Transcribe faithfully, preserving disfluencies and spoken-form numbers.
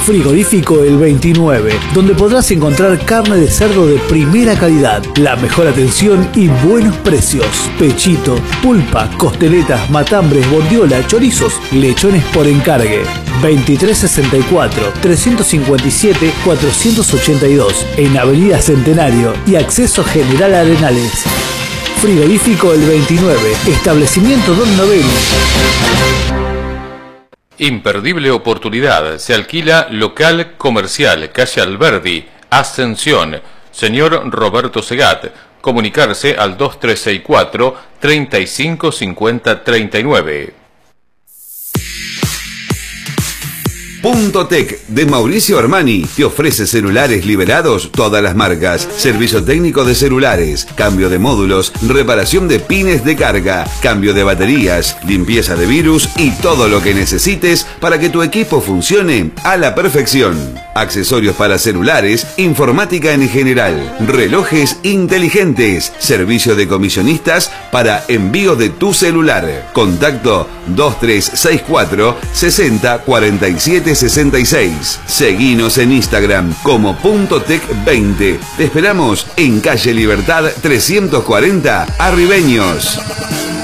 Frigorífico El veintinueve, donde podrás encontrar carne de cerdo de primera calidad, la mejor atención y buenos precios. Pechito, pulpa, costeletas, matambres, bondiola, chorizos, lechones por encargue. veintitrés sesenta y cuatro, trescientos cincuenta y siete, cuatrocientos ochenta y dos, en Avenida Centenario y Acceso General Arenales. Frigorífico El veintinueve, establecimiento Don Novelli. Imperdible oportunidad. Se alquila local comercial, calle Alberdi, Ascensión. Señor Roberto Segat. Comunicarse al dos tres seis cuatro, treinta y cinco cincuenta treinta y nueve. Punto Tech de Mauricio Armani te ofrece celulares liberados, todas las marcas, servicio técnico de celulares, cambio de módulos, reparación de pines de carga, cambio de baterías, limpieza de virus y todo lo que necesites para que tu equipo funcione a la perfección. Accesorios para celulares, informática en general, relojes inteligentes, servicio de comisionistas para envío de tu celular. Contacto dos tres seis cuatro, sesenta, cuarenta y siete sesenta y seis. Seguinos en Instagram como Punto Tech veinte. Te esperamos en calle Libertad trescientos cuarenta, Arribeños.